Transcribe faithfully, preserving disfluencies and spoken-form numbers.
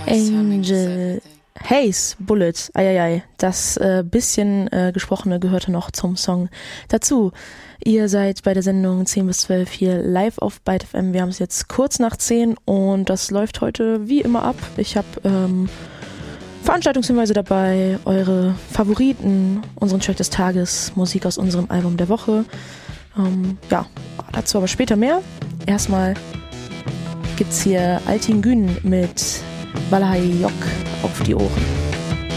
Angel Haze, Bullet, eieiei, das äh, bisschen äh, Gesprochene gehörte noch zum Song dazu. Ihr seid bei der Sendung zehn bis zwölf hier live auf Byte F M. Wir haben es jetzt kurz nach zehn und das läuft heute wie immer ab. Ich habe ähm, Veranstaltungshinweise dabei, eure Favoriten, unseren Track des Tages, Musik aus unserem Album der Woche. Ähm, ja, dazu aber später mehr. Erstmal gibt's hier Altin Gün mit Valahayok auf die Ohren.